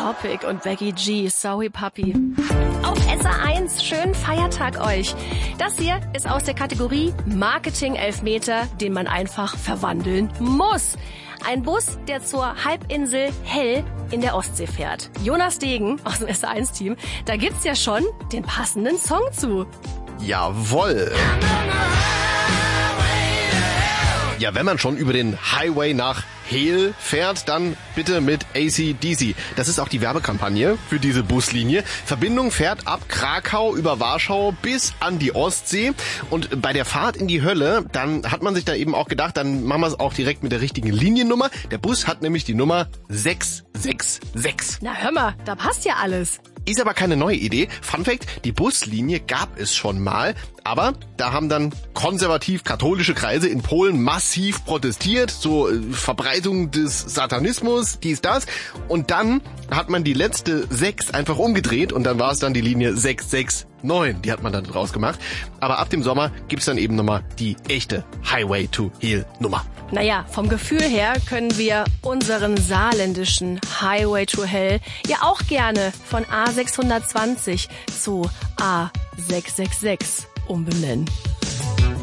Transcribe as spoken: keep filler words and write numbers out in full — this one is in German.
Topic und Becky G, Sorry Puppy. Auf S A eins, schönen Feiertag euch. Das hier ist aus der Kategorie Marketing-Elfmeter, den man einfach verwandeln muss. Ein Bus, der zur Halbinsel Hell in der Ostsee fährt. Jonas Degen aus dem S A eins Team, da gibt's ja schon den passenden Song zu. Jawohl. Ja, wenn man schon über den Highway nach Hel fährt, dann bitte mit A C D C. Das ist auch die Werbekampagne für diese Buslinie. Verbindung fährt ab Krakau über Warschau bis an die Ostsee. Und bei der Fahrt in die Hölle, dann hat man sich da eben auch gedacht, dann machen wir es auch direkt mit der richtigen Liniennummer. Der Bus hat nämlich die Nummer sechs sechs sechs. Na hör mal, da passt ja alles. Ist aber keine neue Idee. Fun Fact, die Buslinie gab es schon mal, aber da haben dann konservativ-katholische Kreise in Polen massiv protestiert, so äh, Verbreitung des Satanismus, dies, das. Und dann hat man die letzte sechs einfach umgedreht und dann war es dann die Linie sechs sechs neun. Die hat man dann draus gemacht. Aber ab dem Sommer gibt's dann eben nochmal die echte Highway to Hel Nummer. Naja, vom Gefühl her können wir unseren saarländischen Highway to Hell ja auch gerne von A sechshundertzwanzig zu A sechs sechs sechs umbenennen.